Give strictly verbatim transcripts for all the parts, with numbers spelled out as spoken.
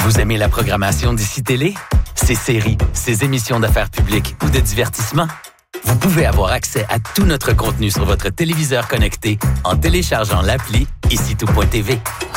Vous aimez la programmation d'Ici Télé? Ses séries, ses émissions d'affaires publiques ou de divertissement? Vous pouvez avoir accès à tout notre contenu sur votre téléviseur connecté en téléchargeant l'appli ici tout point t v.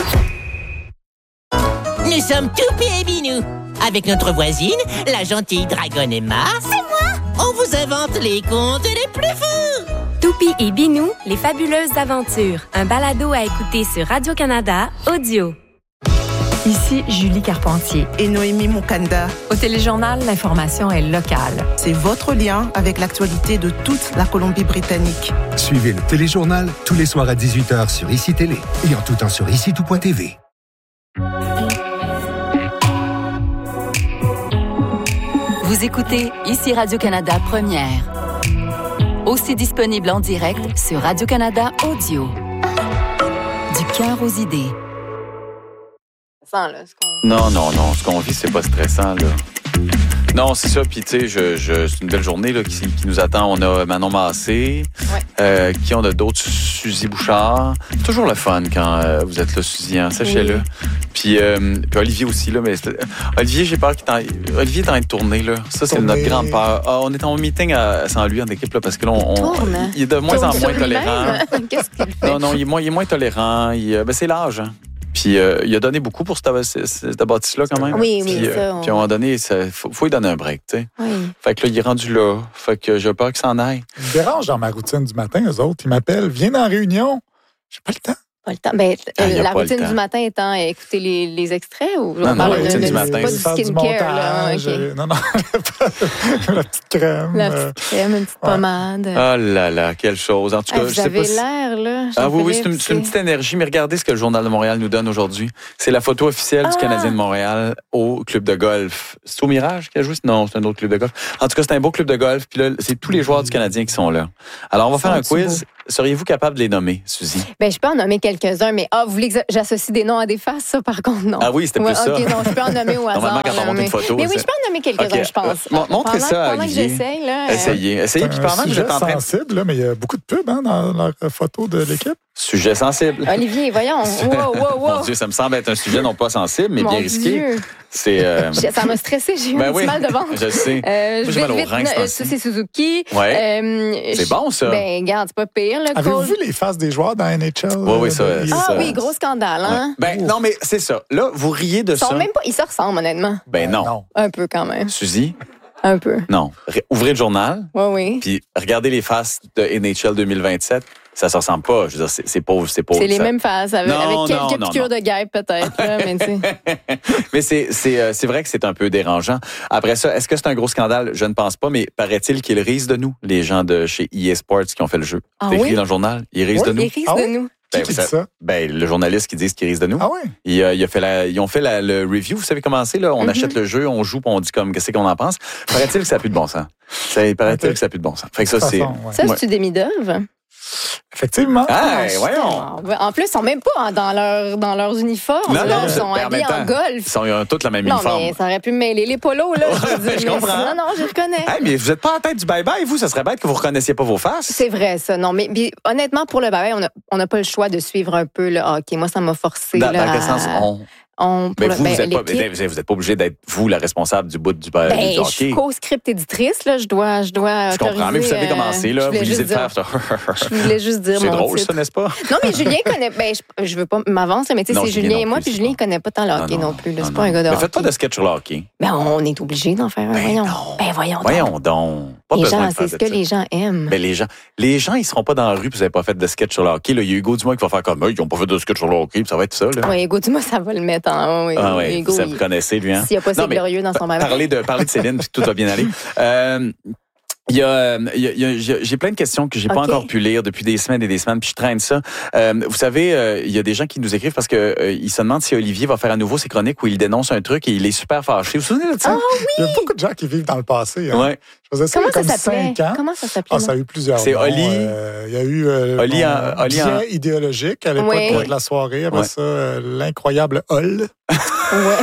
Nous sommes Toupie et Binou. Avec notre voisine, la gentille Dragon Emma. C'est moi! On vous invente les contes les plus fous! Toupie et Binou, les fabuleuses aventures. Un balado à écouter sur Radio-Canada Audio. Ici Julie Carpentier. Et Noémie Moukanda. Au Téléjournal, l'information est locale. C'est votre lien avec l'actualité de toute la Colombie-Britannique. Suivez le Téléjournal tous les soirs à dix-huit heures sur Ici Télé et en tout temps sur ici tout point t v. Vous écoutez Ici Radio-Canada Première. Aussi disponible en direct sur Radio-Canada Audio. Du cœur aux idées. Là, ce qu'on... Non, non, non. Ce qu'on vit, c'est pas stressant, là. Non, c'est ça. Puis, tu sais, je, je, c'est une belle journée là, qui, qui nous attend. On a Manon Massé. Ouais. Euh, qui on a d'autres? Suzy Bouchard. C'est toujours le fun quand euh, vous êtes là, Suzy, hein, sachez-le. Oui. Puis, euh, puis Olivier aussi, là. Mais Olivier, j'ai peur qu'il t'en... Olivier est en train de tourner, là. Ça, c'est Tourner. Notre grande peur. Ah, on est en meeting à, sans lui en équipe, là, parce que là, on, on, il est de moins Tourne en moins tolérant. Qu'est-ce qu'il fait? Non, non, il est moins, il est moins tolérant. Il, ben, c'est l'âge, hein. Puis euh, il a donné beaucoup pour cette, cette, cette bâtisse-là, quand même. Oui, puis, oui, euh, ça. On... Puis à un moment donné, il faut, faut lui donner un break, tu sais. Oui. Fait que là, il est rendu là. Fait que j'ai peur qu'il s'en aille. Ils me dérangent dans ma routine du matin, eux autres. Ils m'appellent, viens dans la réunion. J'ai pas le temps. Pas le temps. Ben, ah, la routine du matin étant écouter les, les extraits ou non, on parle non, la routine de, du matin, pas du skincare, là. Okay. Non, non. La petite crème. La petite crème, une petite ouais. pommade. Oh là là, quelle chose. En tout cas, ah, je vous sais avez pas si... l'air, là. Ah oui, oui, c'est une, c'est une petite énergie. Mais regardez ce que le Journal de Montréal nous donne aujourd'hui. C'est la photo officielle ah. du Canadien de Montréal au club de golf. C'est au Mirage qui a joué? Non, c'est un autre club de golf. En tout cas, c'est un beau club de golf. Puis là, c'est tous les joueurs du Canadien qui sont là. Alors, on va faire un quiz. Beau. Seriez-vous capable de les nommer, Suzy? Ben, je peux en nommer quelques-uns, mais ah, vous voulez que j'associe des noms à des faces, ça, par contre, non. Ah oui, c'était plus ouais, ça. OK, non, je peux en nommer au hasard. Normalement, quand on monte mais... une photo... Mais oui, je peux en nommer quelques-uns, okay. je pense. Euh, montrez pendant, ça à pendant Olivier. que j'essaye, là... Essayez, essayez. Puis pendant que vous êtes en train... sensible, là, mais il y a beaucoup de pubs hein, dans leur photo de l'équipe. Sujet sensible. Olivier, voyons. Wow, wow, wow. Mon Dieu, ça me semble être un sujet non pas sensible, mais Mon bien risqué. Dieu. C'est, euh... Ça m'a stressé, j'ai eu ben un oui, petit mal de ventre. Je sais. Euh, Moi, j'ai mal au rein, ça, c'est Suzuki. Ouais. Euh, c'est bon, ça. Ben, regarde, c'est pas pire. Là, Avez-vous Cole. vu les faces des joueurs dans N H L? Oui, oui, ça. Ah ça. oui, gros scandale, hein? Ouais. Ben, non, mais c'est ça. Là, vous riez de ils sont ça. Même pas, ils se ressemblent, honnêtement. Ben, non. non. Un peu, quand même. Suzy? Un peu. Non. Ouvrez le journal. Oui, oui. Puis regardez les faces de N H L deux mille vingt-sept. Ça se ressemble pas. Je veux dire, c'est, c'est pauvre, c'est pauvre. C'est les ça... mêmes faces, avec, non, avec quelques non, piqûres non, non. de guêpe, peut-être. Là, mais mais c'est, c'est, euh, c'est vrai que c'est un peu dérangeant. Après ça, est-ce que c'est un gros scandale? Je ne pense pas, mais paraît-il qu'ils risent de nous, les gens de chez E A Sports qui ont fait le jeu. Ah, c'est écrit oui? dans le journal. Ils risent oui, de nous. Ils risent ah, de oui? nous. Ben, qui ça, dit ça? Ben, le journaliste qui dit qu'ils risent de nous. Ah oui? Il, euh, il a fait la, ils ont fait la, le review. Vous savez comment c'est, là? On mm-hmm. achète le jeu, on joue, puis on dit comme, qu'est-ce qu'on en pense? Paraît-il que ça n'a plus de bon sens. Ça, paraît-il okay. que ça n'a plus de bon sens. Fait que ça, c'est. Façon, ouais. Ça, c'est-tu des demi-d'œuvre? Effectivement. Ah, oh, voyons. En plus, ils sont même pas dans, leur, dans leurs uniformes. Non, là. non, ils sont habillés en golf. Ils sont ils ont tous la même non, uniforme. Mais ça aurait pu me mêler les polos, là. Je, veux dire, je comprends. Non, non, je reconnais. Hey, mais vous n'êtes pas en tête du bye-bye, vous? Ça serait bête que vous ne reconnaissiez pas vos faces. C'est vrai, ça. Non, mais, mais honnêtement, pour le bye-bye, on n'a pas le choix de suivre un peu le hockey. Moi, ça m'a forcé. Dans, là, dans quel sens? On... On, mais le, vous, ben, vous n'êtes pas, pas, pas obligé d'être, vous, la responsable du bout du, ben, du hockey. Je suis co-script éditrice, là. Je dois, je dois Je comprends, mais vous savez comment c'est, là. Vous lisez de faire ça. Je voulais juste dire c'est mon drôle, titre. Ça, n'est-ce pas? Non, mais Julien connaît... Ben, je, je veux pas m'avancer, mais tu sais, c'est Julien et moi, puis Julien, il connaît pas tant le hockey non, non plus. C'est pas un gars de hockey. Mais faites pas de sketch sur le hockey. Ben, on est obligé d'en faire un, voyons. Ben, voyons donc. Voyons donc. Pas les gens, c'est ce que les gens aiment. Ben, les gens, les gens, ils seront pas dans la rue, puis vous n'avez pas fait de sketch sur le hockey. Il y a Hugo Dumas qui va faire comme eux, ils n'ont pas fait de sketch sur le hockey, puis ça va être ça, là. Oui, Hugo Dumas, ça va le mettre en. Ah, oui, ça vous connaissez, lui, hein? S'il n'y a pas c'est glorieux dans son bâtiment. Parler de, parler de Céline, puis tout va bien aller. Euh, Il y a, il y a, il y a, j'ai plein de questions que j'ai okay. pas encore pu lire depuis des semaines et des semaines, puis je traîne ça. Euh, vous savez, euh, il y a des gens qui nous écrivent parce que euh, ils se demandent si Olivier va faire à nouveau ses chroniques où il dénonce un truc et il est super fâché. Vous vous souvenez de ça? Ah oui! Il y a beaucoup de gens qui vivent dans le passé. Hein. Ouais. Je faisais ça Comment il y a comme ça s'appelait? cinq ans. Comment ça s'appelait? Ah, ça a eu plusieurs C'est noms. Oli. Euh, il y a eu euh, Oli, bon, en, Oli bien en... idéologique à l'époque oui. de la soirée. Après ouais. ça, euh, l'incroyable Hall. Ouais.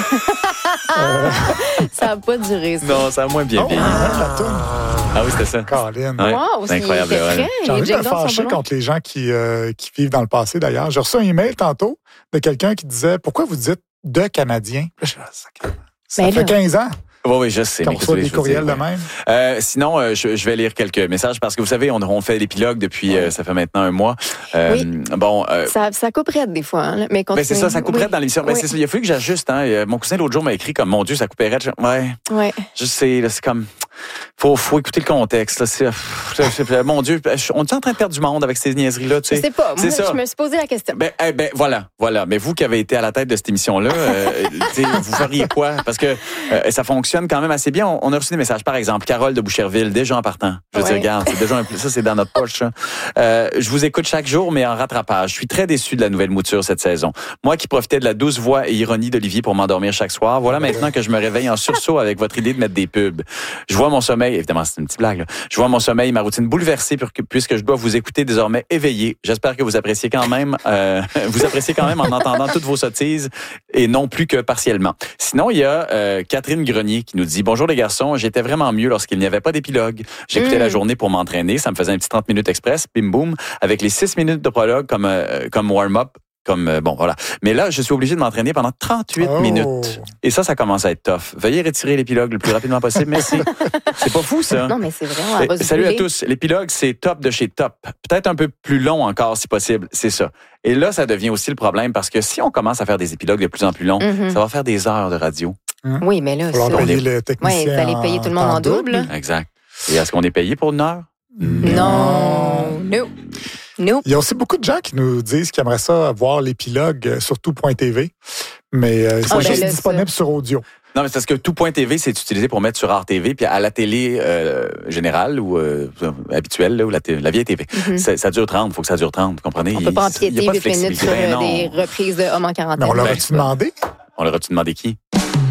euh... Ça n'a pas duré, ça. Non, ça a moins bien oh, vieilli. La toune. Ah oui, c'était ça. Caroline. Ouais. Wow, c'est incroyable. Ouais. J'ai envie de me fâcher contre les gens qui, euh, qui vivent dans le passé, d'ailleurs. J'ai reçu un email tantôt de quelqu'un qui disait « Pourquoi vous dites de Canadiens. Là, je, ça ça ben fait là. quinze ans. Oui, oui, je sais. Qu'on reçoit des courriels dire, de même. Euh, sinon, euh, je, je vais lire quelques messages parce que vous savez, on, on fait l'épilogue depuis, euh, ça fait maintenant un mois. Euh, oui. Bon, euh, ça, ça couperait des fois, hein, mais ben c'est ça, ça couperait oui. dans l'émission. Ben oui. c'est ça, il a fallu que j'ajuste. Hein. Mon cousin l'autre jour m'a écrit comme, mon Dieu, ça couperait. Ouais, ouais. Je sais, là, c'est comme, faut, faut écouter le contexte. Là, c'est, c'est, mon Dieu, on est en train de perdre du monde avec ces niaiseries-là. Tu sais. Je sais pas, moi, c'est ça. je me suis posé la question. Ben, eh, ben voilà, voilà. Mais vous qui avez été à la tête de cette émission-là, euh, vous feriez quoi? Parce que euh, ça fonctionne quand même assez bien. On, on a reçu des messages. Par exemple, Carole de Boucherville, déjà en partant. Je veux ouais. dire, regarde, c'est déjà un, ça, c'est dans notre poche. Euh, je vous écoute chaque jour, mais en rattrapage. Je suis très déçu de la nouvelle mouture cette saison. Moi qui profitais de la douce voix et ironie d'Olivier pour m'endormir chaque soir, voilà maintenant que je me réveille en sursaut avec votre idée de mettre des pubs. Je vois mon sommeil, évidemment, c'est une petite blague, là. Je vois mon sommeil, ma routine bouleversée puisque je dois vous écouter désormais éveillé. J'espère que vous appréciez quand même, euh, vous appréciez quand même en entendant toutes vos sottises et non plus que partiellement. Sinon, il y a euh, Catherine Grenier qui nous dit « Bonjour les garçons, j'étais vraiment mieux lorsqu'il n'y avait pas d'épilogue. J'écoutais mmh. la journée pour m'entraîner, ça me faisait un petit trente minutes express, bim boum, avec les six minutes de prologue comme, euh, comme warm-up. Comme, euh, bon, voilà. Mais là, je suis obligé de m'entraîner pendant trente-huit oh. minutes. Et ça, ça commence à être tough. Veuillez retirer l'épilogue le plus rapidement possible. Merci. C'est pas fou, ça. Non, mais c'est vrai. On va se Salut brûler. à tous. L'épilogue, c'est top de chez top. Peut-être un peu plus long encore, si possible. C'est ça. Et là, ça devient aussi le problème parce que si on commence à faire des épilogues de plus en plus longs, mm-hmm. ça va faire des heures de radio. Hum. Oui, mais là, il va ça... payer le technicien. Oui, il fallait payer tout le monde en, en double. double. Exact. Et est-ce qu'on est payé pour une heure? Non. Non. Nope. Il y a aussi beaucoup de gens qui nous disent qu'ils aimeraient ça voir l'épilogue sur tout point T V, mais euh, c'est oh, juste ben disponible ça. sur audio. Non, mais c'est parce que tout point T V, c'est utilisé pour mettre sur R T V, puis à la télé euh, générale ou euh, habituelle, là, ou la, t- la vieille T V. Mm-hmm. Ça, ça dure trente, il faut que ça dure trente, vous comprenez? On ne peut pas empiéter huit minutes sur ben des reprises de Hommes en quarantaine. Mais on leur a-tu demandé? On leur a-tu demandé qui?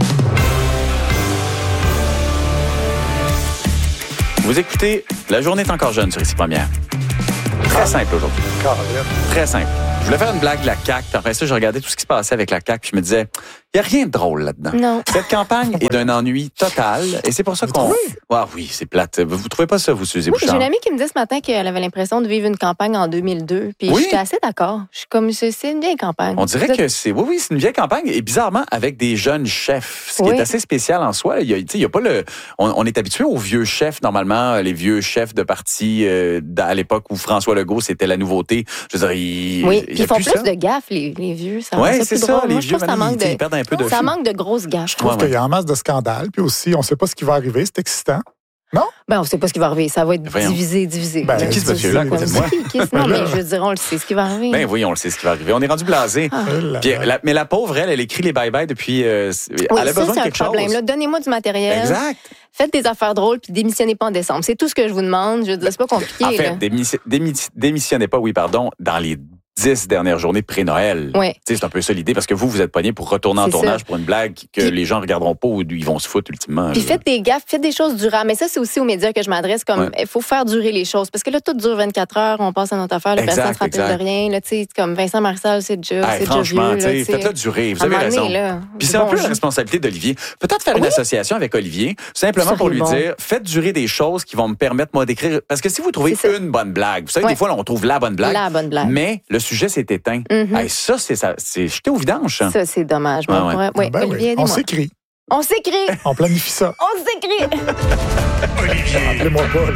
Vous écoutez, la journée est encore jeune sur Ici Première. Très simple aujourd'hui. Très simple. Je voulais faire une blague de la C A Q, puis après ça, je regardais tout ce qui se passait avec la C A Q, puis je me disais, il n'y a rien de drôle là-dedans. Non. Cette campagne est d'un ennui total, et c'est pour ça vous qu'on... Trouvez? Ah oui, c'est plate. Vous ne trouvez pas ça, vous, Suzy Oui, Bouchard? j'ai une amie qui me dit ce matin qu'elle avait l'impression de vivre une campagne en deux mille deux, puis oui? j'étais assez d'accord. Je suis comme, c'est, c'est une vieille campagne. On dirait que c'est... Oui, oui, c'est une vieille campagne, et bizarrement, avec des jeunes chefs, ce qui oui. est assez spécial en soi. Il y a, il y a pas le... On, on est habitué aux vieux chefs, normalement, les vieux chefs de parti euh, à l'époque où François Legault, c'était la nouveauté. Je veux dire, il... Oui, il puis ils font plus ça. de gaffes, les, les vieux. Ça ouais, rend ça c'est plus ça, drôle. les Moi, je vieux, trouve que ça manque ils, de... ils perdent un peu de Ça fou. manque de grosses gaffes. Je trouve ouais, qu'il ouais. y a en masse de scandales, puis aussi, on ne sait pas ce qui va arriver, c'est excitant. Non? Ben, on ne sait pas ce qui va arriver. Ça va être Voyons. divisé, divisé. Ben, c'est qui ce monsieur-là à côté de moi? Qui, qui, non, mais je veux dire, on le sait ce qui va arriver. Ben oui, on le sait ce qui va arriver. On est rendu blasé. Ah. Puis, la, mais la pauvre, elle, elle écrit les bye-bye depuis... Euh, oui, elle a ça, besoin c'est de un quelque problème. chose. Là, donnez-moi du matériel. Exact. Faites des affaires drôles, puis démissionnez pas en décembre. C'est tout ce que je vous demande. Je veux dire, c'est pas compliqué. En fait, là. démissi- démis- démissionnez pas, oui, pardon, dans les dix dernières journées pré-Noël. Ouais. Tu sais, c'est un peu ça l'idée, parce que vous, vous êtes pognés pour retourner en C'est tournage ça. pour une blague que Puis- les gens regarderont pas ou ils vont se foutre ultimement. Puis là. faites des gaffes, faites des choses durables. Mais ça, c'est aussi aux médias que je m'adresse. Comme, il Ouais. faut faire durer les choses. Parce que là, tout dure vingt-quatre heures, on passe à notre affaire, la Exact, personne se rappelle exact. de rien. Là, tu sais, comme Vincent Marcel, c'est déjà, Hey, c'est déjà franchement, vieux. tu là, sais, tu sais. faites-le durer, vous À un avez moment raison. donné, là, Puis du c'est un bon peu la jus. responsabilité d'Olivier. Peut-être faire une Oui. association avec Olivier, simplement Ça pour serait lui bon. dire, faites durer des choses qui vont me permettre, moi, d'écrire. Parce que si vous trouvez C'est ça. une bonne blague, vous savez, Ouais. des fois, là, on trouve la bonne blague. La bonne blague. Mais le sujet s'est éteint. Mhm. Hey, ça, c'est ça. C'est jeté au vidange. Ça, c'est dommage. Ouais, Bon, ouais. ouais, ouais, Ben Olivier, oui. On aidez-moi. s'écrit. On s'écrit. On planifie ça. On s'écrit. Appelez-moi pas,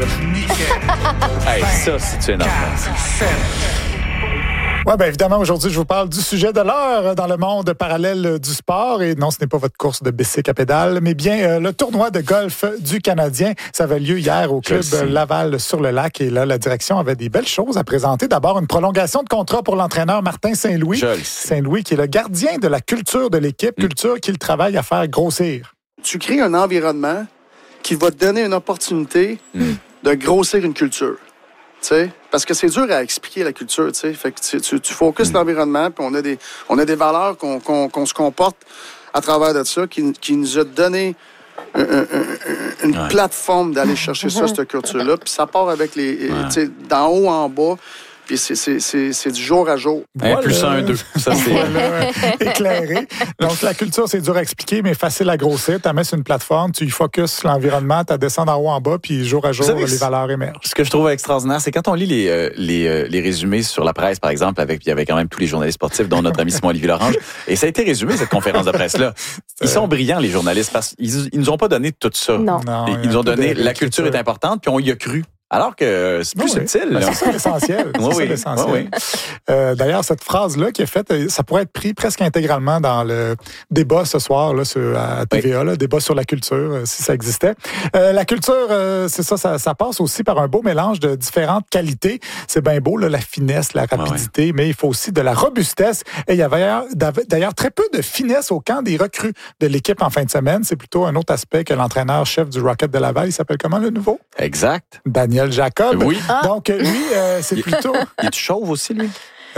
là. Hey, ça, c'est une affaire. Oui, bien évidemment, aujourd'hui, je vous parle du sujet de l'heure dans le monde parallèle du sport. Et non, ce n'est pas votre course de bicycle à pédale, mais bien euh, le tournoi de golf du Canadien. Ça avait lieu hier au club Laval-sur-le-Lac. Et là, la direction avait des belles choses à présenter. D'abord, une prolongation de contrat pour l'entraîneur Martin Saint-Louis. Je le sais. Saint-Louis, qui est le gardien de la culture de l'équipe, culture qu'il travaille à faire grossir. Tu crées un environnement qui va te donner une opportunité Mm. de grossir une culture. T'sais? Parce que c'est dur à expliquer la culture. T'sais? Fait que tu, tu, tu focuses Mm. l'environnement, puis on a des, on a des valeurs qu'on, qu'on, qu'on se comporte à travers de ça, qui, qui nous a donné un, un, un, une Ouais. plateforme d'aller chercher ça, cette culture-là. Puis ça part avec les, Ouais. t'sais, d'en haut en bas. Puis c'est, c'est, c'est, c'est du jour à jour. Un voilà. Plus un, deux. Ça, c'est voilà, éclairé. Donc, la culture, c'est dur à expliquer, mais facile à grossir. Tu la mets sur une plateforme, tu y focuses l'environnement, tu descends d'en haut en bas, puis jour à jour, savez, les valeurs émergent. Ce que je trouve extraordinaire, c'est quand on lit les, euh, les, euh, les résumés sur la presse, par exemple, avec, il y avait quand même tous les journalistes sportifs, dont notre ami Simon Olivier Lorange, et ça a été résumé, cette conférence de presse-là. Ils sont brillants, les journalistes, parce qu'ils ils nous ont pas donné tout ça. Non. non ils nous ont donné la culture est importante, puis on y a cru. Alors que c'est plus oui, subtil. Ben, c'est ça l'essentiel. C'est oui, ça oui. l'essentiel. Oui, oui. Euh, d'ailleurs, cette phrase-là qui est faite, ça pourrait être pris presque intégralement dans le débat ce soir là, sur, à T V A, oui. là, débat sur la culture, euh, si ça existait. Euh, la culture, euh, c'est ça, ça, ça passe aussi par un beau mélange de différentes qualités. C'est bien beau, là, la finesse, la rapidité, ah, oui. mais il faut aussi de la robustesse. Et il y avait d'ailleurs très peu de finesse au camp des recrues de l'équipe en fin de semaine. C'est plutôt un autre aspect que l'entraîneur-chef du Rocket de Laval. Il s'appelle comment, le nouveau? Exact. Daniel Jacob. Oui. Ah. Donc, lui, euh, c'est plutôt... Il est chauve aussi, lui?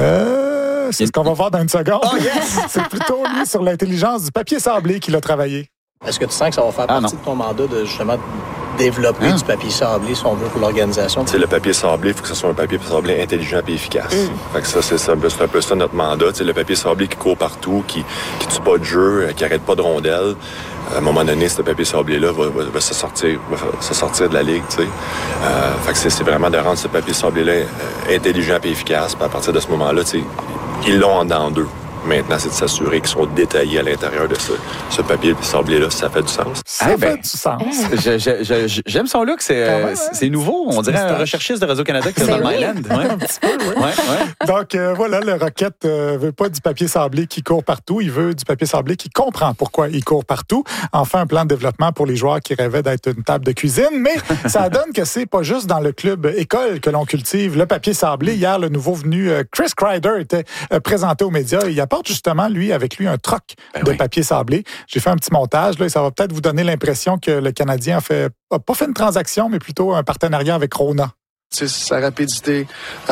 Euh, c'est il... ce qu'on va voir dans une seconde. Oh, yes! C'est plutôt, lui, sur l'intelligence du papier sablé qu'il a travaillé. Est-ce que tu sens que ça va faire ah, partie non. de ton mandat de, justement, développer ah. du papier sablé, si on veut, pour l'organisation? T'sais, le papier sablé, il faut que ce soit un papier sablé intelligent et efficace. Mm. Fait que ça, c'est, ça, c'est un peu ça notre mandat. T'sais, le papier sablé qui court partout, qui qui tue pas de jeu, qui arrête pas de rondelles. À un moment donné, ce papier sablé-là va, va, va, se sortir, va se sortir de la ligue. Euh, fait que c'est, c'est vraiment de rendre ce papier sablé-là euh, intelligent et efficace. Puis à partir de ce moment-là, ils l'ont en dans deux. Maintenant, c'est de s'assurer qu'ils sont détaillés à l'intérieur de ce, ce papier sablé-là, si ça fait du sens. Ça ah, ben, fait du sens. Je, je, je, j'aime son look, c'est, euh, c'est nouveau. On dirait un recherchiste de Radio-Canada qui est dans oui. Myland. Ouais. Un petit peu, oui. Ouais, ouais. Donc, euh, voilà, le Rocket euh, veut pas du papier sablé qui court partout. Il veut du papier sablé qui comprend pourquoi il court partout. Enfin, un plan de développement pour les joueurs qui rêvaient d'être une table de cuisine. Mais ça donne que c'est pas juste dans le club école que l'on cultive le papier sablé. Hier, le nouveau venu euh, Chris Kreider était euh, présenté aux médias. Il apporte justement, lui, avec lui, un troc ben de oui. papier sablé. J'ai fait un petit montage, là, et ça va peut-être vous donner l'impression que le Canadien a fait, a pas fait une transaction, mais plutôt un partenariat avec Rona. C'est sa rapidité,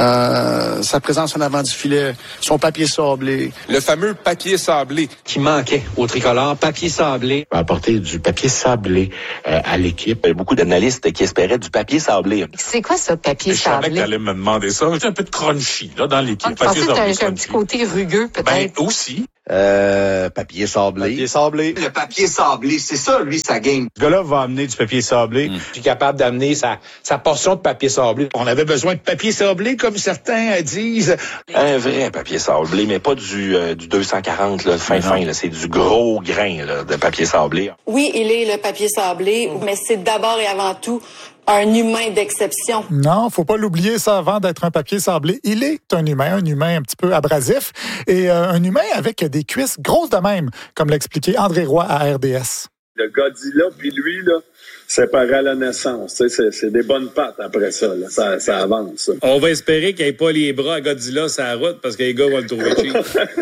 euh, sa présence en avant du filet, son papier sablé. Le fameux papier sablé qui manquait au tricolore, papier sablé. Apporter du papier sablé euh, à l'équipe. Il y a beaucoup d'analystes qui espéraient du papier sablé. C'est quoi ça, papier je sablé? Je savais que tu allais me demander ça. J'ai un peu de crunchy là, dans l'équipe. Je pensais que tu as un petit côté rugueux, peut-être. Ben, aussi. Euh, papier sablé. Papier sablé. Le papier sablé, c'est ça, lui, sa game. Ce gars-là va amener du papier sablé. Mmh. Je suis capable d'amener sa, sa portion de papier sablé. On avait besoin de papier sablé, comme certains disent. Un vrai papier sablé, mais pas du, euh, du deux cent quarante, là, fin, fin, là. C'est du gros grain, là, de papier sablé. Oui, il est le papier sablé, mmh. mais c'est d'abord et avant tout un humain d'exception. Non, faut pas l'oublier ça avant d'être un papier sablé. Il est un humain, un humain un petit peu abrasif et euh, un humain avec des cuisses grosses de même, comme l'a expliqué André Roy à R D S. Le Godzilla, puis lui, là, c'est pareil à la naissance. C'est, c'est des bonnes pattes après ça. Là. Ça, ça avance. Ça. On va espérer qu'il n'y ait pas les bras à Godzilla sur la route parce que les gars vont le trouver cheap.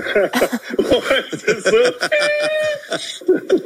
Ouais, c'est ça.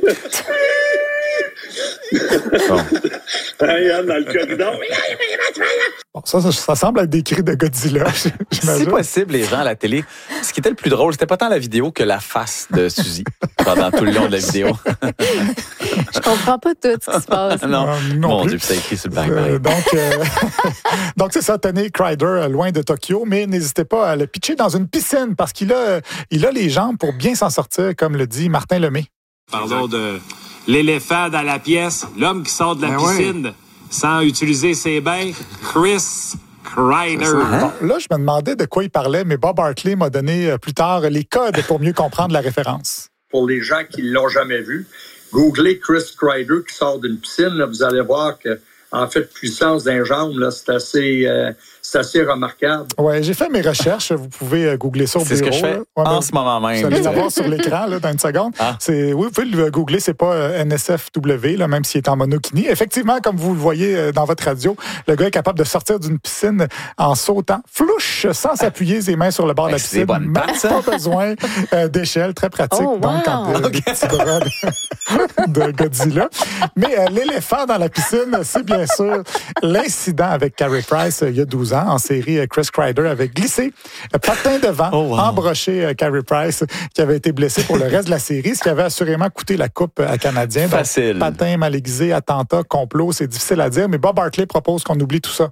Bon. Dans le corridor. Bon, ça, ça, ça semble être des cris de Godzilla. C'est possible, les gens à la télé. Ce qui était le plus drôle, c'était pas tant la vidéo que la face de Suzy pendant tout le long de la vidéo. Je comprends pas tout ce qui se passe. Non, euh, non mon plus. Dieu, puis ça a écrit sur le bac. Euh, donc, euh, donc c'est ça, tenez Kreider loin de Tokyo, mais n'hésitez pas à le pitcher dans une piscine parce qu'il a, il a les jambes pour bien s'en sortir, comme le dit Martin Lemay. Parlons de l'éléphant dans la pièce, l'homme qui sort de la ben piscine oui. sans utiliser ses bains, Chris Kreider. Bon, là, je me demandais de quoi il parlait, mais Bob Hartley m'a donné plus tard les codes pour mieux comprendre la référence. Pour les gens qui ne l'ont jamais vu, googlez Chris Kreider qui sort d'une piscine, là, vous allez voir que en fait, puissance d'un jambe, là, c'est assez, euh, c'est assez remarquable. Oui, j'ai fait mes recherches. Vous pouvez euh, googler ça au c'est bureau. C'est ce que je fais ouais, en ce moment même. Vous allez l'avoir sur l'écran là, dans une seconde. Ah. C'est, oui, vous pouvez le googler. C'est pas euh, N S F W, là, même s'il est en monokini. Effectivement, comme vous le voyez euh, dans votre radio, le gars est capable de sortir d'une piscine en sautant, flouche, sans s'appuyer ses mains sur le bord de la piscine. Même pas besoin euh, d'échelle. Très pratique. Oh, wow. Donc, quand euh, okay. des petits bras de, de Godzilla. Mais euh, l'éléphant dans la piscine, c'est bien sûr l'incident avec Carey Price euh, il y a douze ans en série. euh, Chris Kreider avait glissé euh, patin devant, oh, wow. embroché euh, Carey Price qui avait été blessé pour le reste de la série, ce qui avait assurément coûté la coupe à Canadien. Facile. Donc, patin mal aiguisé, attentat, complot, c'est difficile à dire, mais Bob Hartley propose qu'on oublie tout ça.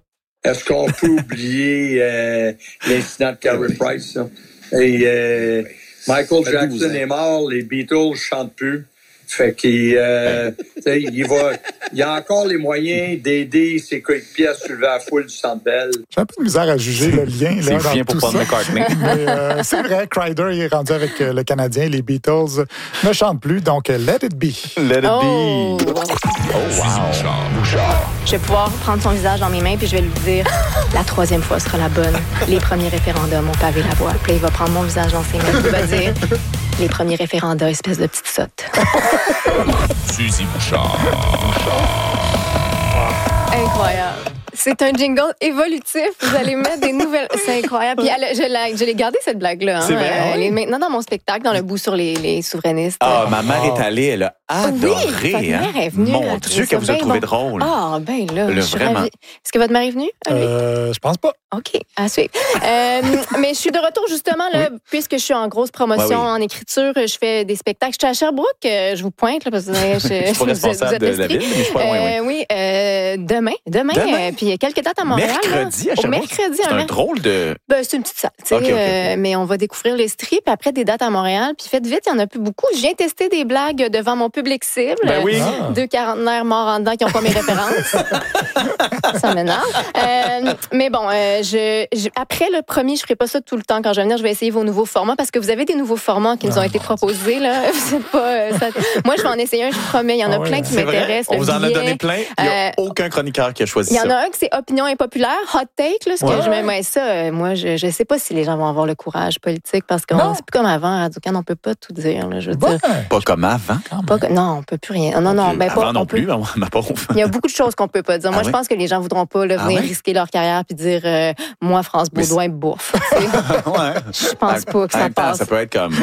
Est-ce qu'on peut oublier euh, l'incident de Carey Price? Ça? Et euh, Michael Jackson est mort, les Beatles chantent plus. Fait qu'il euh, il va, il a encore les moyens d'aider ses coéquipiers à soulever la foule du Centre Bell. J'ai un peu de misère à juger le lien. C'est là, bien pour Paul McCartney. Mais euh, c'est vrai, Crider il est rendu avec euh, le Canadien. Les Beatles ne chantent plus, donc euh, let it be. Let it oh. be. Oh, wow. Je vais pouvoir prendre son visage dans mes mains puis je vais lui dire la troisième fois sera la bonne. Les premiers référendums ont pavé la voie. Puis il va prendre mon visage dans ses mains et il va dire les premiers référendums, espèce de petite sotte. Suzy Bouchard. Incroyable. C'est un jingle évolutif. Vous allez mettre des nouvelles. C'est incroyable. Puis elle, je, la, je l'ai gardée, cette blague-là. Hein. C'est vrai? Elle est maintenant dans mon spectacle, dans le bout sur les, les souverainistes. Ah, ma mère est allée, elle a adoré. Oui, votre mère est venue. Mon Dieu, qu'elle vous a trouvé bon. drôle. Ah, ben là, le je suis vraiment. ravie. Est-ce que votre mère est venue? Euh, je pense pas. OK, à suivre. euh, mais je suis de retour, justement, là, oui. puisque je suis en grosse promotion ouais, oui. en écriture. Je fais des spectacles. Je suis à Sherbrooke. Euh, je vous pointe, là, parce que je, je suis pas responsable de la ville, mais je suis pas loin, euh, oui. Oui, euh, demain. Demain, demain. Euh, puis il y a quelques dates à Montréal. Mercredi, là. à Sherbrooke? Mercredi. C'est un, un drôle de... Ben, c'est une petite salle, tu sais. Okay, okay, okay. euh, mais on va découvrir les strips. Après, des dates à Montréal. Puis faites vite, il y en a plus beaucoup. Je viens tester des blagues devant mon public cible. Ben oui. Ah. Deux quarantenaires morts en dedans qui n'ont pas mes références. Ça m'énerve. Euh, mais bon, euh, je, je, après le premier, je ne ferai pas ça tout le temps. Quand je vais venir, je vais essayer vos nouveaux formats parce que vous avez des nouveaux formats qui nous ont oh, été proposés. Là. Vous êtes pas, euh, ça... Moi, je vais en essayer un, je promets. Il y en a oh, plein oui. qui m'intéressent. On vous en a donné plein. Il n'y a euh, aucun chroniqueur qui a choisi ça. Il y en a un qui c'est opinion impopulaire, hot take. Là, ce ouais. que je me mets ça, euh, moi, je ne sais pas si les gens vont avoir le courage politique parce que c'est plus comme avant. Radio-Can, on ne peut pas tout dire. Là, je veux ouais. dire. Pas comme avant. Pas, non, on ne peut plus rien. Non, non, ben, avant pas, non plus, peut... ma pauvre. Il y a beaucoup de choses qu'on ne peut pas dire. Moi, ah, je oui? pense que les gens ne voudront pas là, venir ah, oui? risquer leur carrière puis dire euh, moi, France Baudouin, bouffe. ouais. Je pense pas que ça temps, passe. Ça peut être comme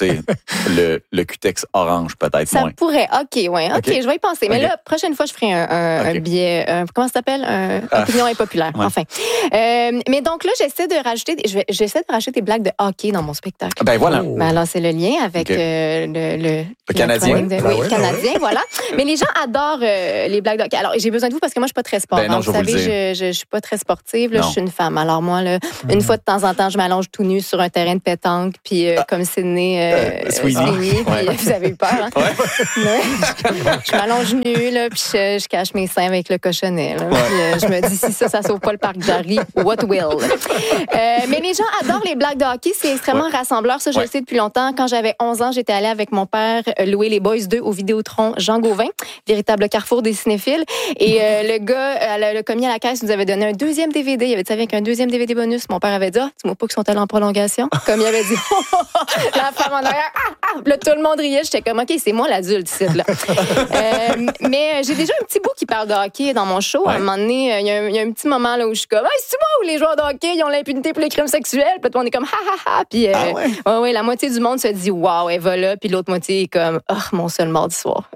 le, le cutex orange, peut-être ça moins. Ça pourrait. OK, ouais. OK, okay. Je vais y penser. Mais okay. là, prochaine fois, je ferai un, un, okay. un billet. Un, comment ça s'appelle? Un ah. opinion impopulaire. Ouais. Enfin. Euh, mais donc là, j'essaie de rajouter, je vais, j'essaie de rajouter des blagues de hockey dans mon spectacle. Ben voilà. Oh. Ben alors, c'est le lien avec okay. euh, le, le, le Canadien. De, ben oui, ouais, le Canadien, ouais. voilà. Mais les gens adorent euh, les blagues de hockey. Alors, j'ai besoin de vous parce que moi, je suis pas très sport. Ben non, hein. Vous savez, vous je, je, je suis pas très sportive. Là, je suis une femme. Alors moi, là, mmh. une fois de temps en temps, je m'allonge tout nu sur un terrain de pétanque, puis euh, comme Sydney euh, euh, Sweeney, puis ouais. vous avez eu peur. Hein? Ouais. Je m'allonge nue, là, puis je, je cache mes seins avec le cochonnet. Là, ouais. Puis euh, je me dis, si ça, ça sauve pas le parc Jarry, what will? Euh, mais les gens adorent les blagues de hockey. C'est extrêmement ouais. rassembleur. Ça, je ouais. le sais depuis longtemps. Quand j'avais onze ans, j'étais allée avec mon père louer Les Boys deux au Vidéotron Jean Gauvin, véritable carrefour des cinéphiles. Et euh, le gars, le, le commis à la caisse nous avait donné un deuxième D V D. Il avait dit avec un deuxième D V D bonus. Mon père avait dit, ah, dis-moi pas qu'ils sont allés en prolongation. Comme il avait dit, la femme en arrière, ah, ah. Là, tout le monde riait. J'étais comme, OK, c'est moi l'adulte ici, là. euh, mais j'ai déjà un petit bout qui parle de hockey dans mon show. Ouais. À un moment donné, il y, y a un petit moment là où je suis comme, hey, c'est moi où les joueurs de hockey, ils ont l'impunité pour les crimes sexuels. Puis on est comme, ha, ha, ha. Puis, euh, ah ouais? Ouais, ouais, la moitié du monde se dit, waouh, elle va là. Puis l'autre moitié est comme, oh, mon seul mardi soir.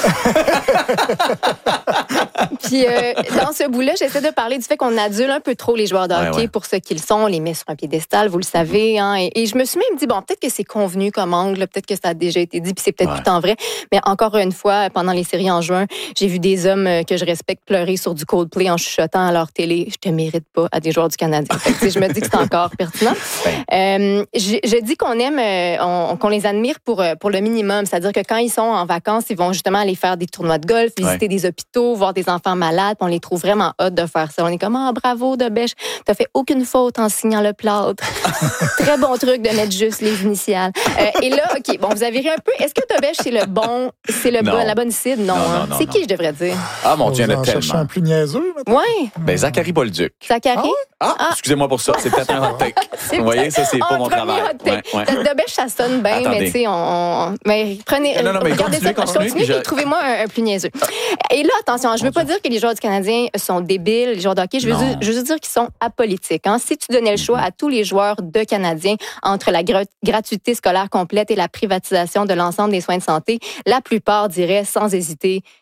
Puis, euh, dans ce bout-là, j'essaie de parler du fait qu'on adule un peu trop les joueurs de hockey ouais, ouais. pour ce qu'ils sont. On les met sur un piédestal, vous le savez. Hein, et, et je me suis même dit, bon, peut-être que c'est convenu comme angle, peut-être que ça a déjà été dit, puis c'est peut-être ouais. plus tant vrai. Mais encore une fois, pendant les séries en juin, j'ai vu des hommes que je respecte pleurer sur du Coldplay en chuchotant à leur télé. Je te mérite pas à des joueurs du Canadien. Fait que, je me dis que c'est encore pertinent. Euh, je, je dis qu'on aime, on, qu'on les admire pour, pour le minimum. C'est-à-dire que quand ils sont en vacances, ils vont justement aller faire des tournois de golf, visiter ouais. des hôpitaux, voir des enfants malades. On les trouve vraiment hot de faire ça. On est comme, ah, oh, bravo, Dobèche. T'as fait aucune faute en signant le plâtre. Très bon truc de mettre juste les initiales. Euh, et là, OK, bon, vous avez ri un peu. Est-ce que Dobèche, c'est le bon, c'est le bon, la bonne cide? Non, non, hein? non, non C'est non. qui, je devrais dire? Ah, mon Dieu, il y en a tellement. Un plus niaiseux, oui. Ben, Zachary Bolduc. Zachary? Ah, ouais? ah, ah, excusez-moi pour ça. C'est peut-être un hot take. Vous voyez, ça, c'est pas mon travail. Ouais, ouais. Dobèche, ça sonne bien, mais tu sais, on. Mais prenez. Non, non, mais regardez continuez, ça, continuez. continuez je... et trouvez-moi un, un plus niaiseux. Et là, attention, je veux pas dire que les joueurs du Canadien sont débiles, les joueurs de hockey. Je veux, dire, je veux juste dire qu'ils sont apolitiques. Hein. Si tu donnais le choix à tous les joueurs de Canadiens entre la gra- gratuité scolaire complète et la privatisation de l'ensemble des soins de santé, la plupart diraient sans hésiter